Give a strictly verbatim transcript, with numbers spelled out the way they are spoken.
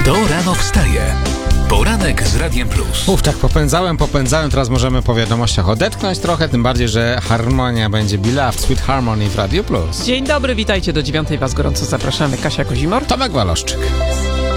Kto rano wstaje? Poranek z Radiem Plus. Uf, tak popędzałem, popędzałem, teraz możemy po wiadomościach odetchnąć trochę, tym bardziej, że harmonia będzie Beloved, Sweet Harmony w Radio Plus. Dzień dobry, witajcie, do dziewiątej was gorąco zapraszamy. Kasia Kozimor. Tomek Waloszczyk.